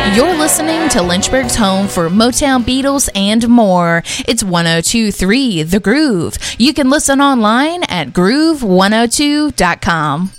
You're listening to Lynchburg's home for Motown, Beatles, and more. It's 102.3 The Groove. You can listen online at groove102.com.